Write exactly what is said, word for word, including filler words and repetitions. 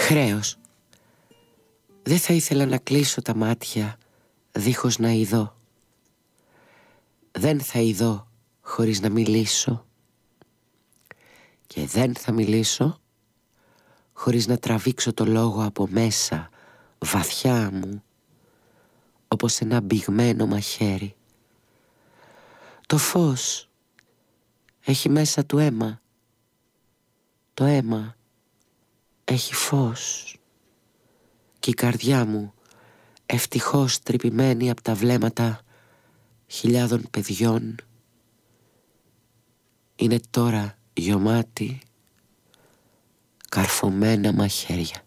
Χρέος. Δεν θα ήθελα να κλείσω τα μάτια δίχως να ειδώ. Δεν θα ειδώ χωρίς να μιλήσω. Και δεν θα μιλήσω χωρίς να τραβήξω το λόγο από μέσα, βαθιά μου, όπως ένα μπηγμένο μαχαίρι. Το φως έχει μέσα του αίμα. Το αίμα έχει φως. Και η καρδιά μου, ευτυχώς τρυπημένη από τα βλέμματα χιλιάδων παιδιών, είναι τώρα γεμάτη καρφωμένα μαχαίρια.